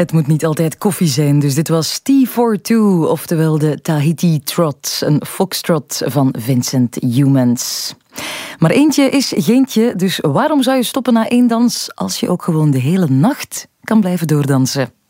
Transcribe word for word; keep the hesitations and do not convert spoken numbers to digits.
Het moet niet altijd koffie zijn, dus dit was T tweeënveertig, oftewel de Tahiti Trot, een foxtrot van Vincent Youmans. Maar eentje is geentje, dus waarom zou je stoppen na één dans als je ook gewoon de hele nacht kan blijven doordansen?